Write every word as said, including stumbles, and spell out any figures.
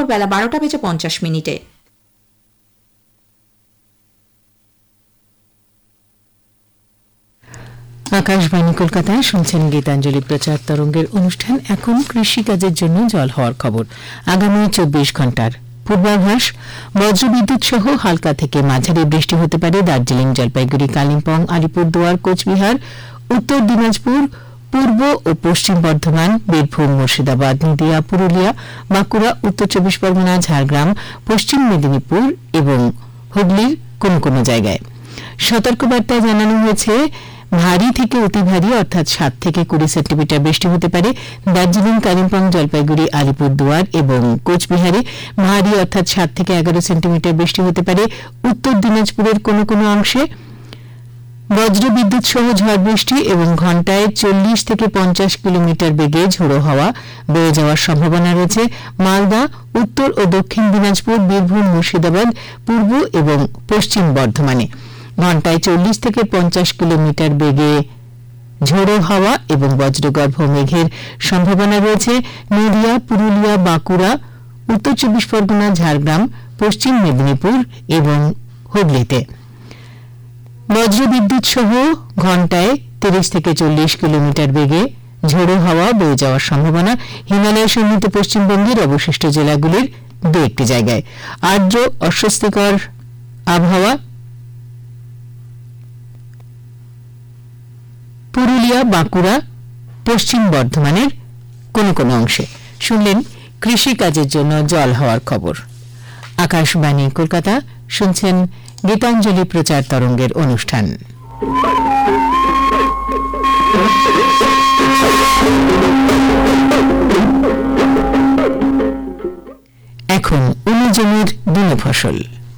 বেলা বারোটা বেজে পঞ্চাশ মিনিটে। আকাশবাণী কলকাতায় শুনছেন গীতাঞ্জলি প্রচার তরঙ্গের অনুষ্ঠান। এখন কৃষিকাজের জন্য জল হওয়ার খবর। আগামী চব্বিশ ঘন্টার পূর্বাভাস, বজ্রবিদ্যুৎ সহ হালকা থেকে মাঝারি বৃষ্টি হতে পারে দার্জিলিং, জলপাইগুড়ি, কালিম্পং, আলিপুরদুয়ার, কোচবিহার, উত্তর দিনাজপুর, পূর্ব ও পশ্চিম বর্ধমান, বীরভূম, মুর্শিদাবাদ, নদিয়া, পুরুলিয়া, বাঁকুড়া, উত্তর চব্বিশ পরগনা, ঝাড়গ্রাম, পশ্চিম মেদিনীপুর এবং হুগলির কোনো কোনো জায়গায়। সতর্কবার্তায় জানানো হয়েছে ভারী থেকে অতি ভারী অর্থাৎ সাত থেকে কুড়ি সেন্টিমিটার বৃষ্টি হতে পারে দার্জিলিং, কালিম্পং, জলপাইগুড়ি, আলিপুরদুয়ার এবং কোচবিহারে। ভারী অর্থাৎ সাত থেকে এগারো সেন্টিমিটার বৃষ্টি হতে পারে উত্তর দিনাজপুরের কোনো কোনো অংশে। বজ্রবিদ্যুৎ সহ ঝড় বৃষ্টি এবং ঘণ্টায় চল্লিশ থেকে পঞ্চাশ কিলোমিটার বেগে ঝোড়ো হাওয়া বয়ে যাওয়ার সম্ভাবনা রয়েছে মালদা, উত্তর ও দক্ষিণ দিনাজপুর, বীরভূম, মুর্শিদাবাদ, পূর্ব এবং পশ্চিম বর্ধমানে। ঘণ্টায় চল্লিশ থেকে পঞ্চাশ কিলোমিটার বেগে ঝোড়ো হাওয়া এবং বজ্রগর্ভ মেঘের সম্ভাবনা রয়েছে নদিয়া, পুরুলিয়া, বাঁকুড়া, উত্তর চব্বিশ পরগনা, ঝাড়গ্রাম, পশ্চিম মেদিনীপুর এবং হুগলিতে। বজ্রবিদ্যুৎ সহ ঘণ্টায় তিরিশ থেকে চল্লিশ কিলোমিটার বেগে ঝোড়ো হাওয়া বয়ে যাওয়ার সম্ভাবনা হিমালয় সন্নিহিত পশ্চিমবঙ্গের অবশিষ্ট জেলাগুলির দু একটি জায়গায়। আর্দ্র অস্বস্তিকর আবহাওয়া পুরুলিয়া, বাঁকুড়া, পশ্চিম বর্ধমানের কোনো কোনো অংশে। শুনলেন কৃষিকাজের জন্য জল হওয়ার খবর। আকাশবাণী কলকাতা, শুনছেন গীতাঞ্জলি প্রচার তরঙ্গের অনুষ্ঠান। এখন অনুজমির দিনে ফসল।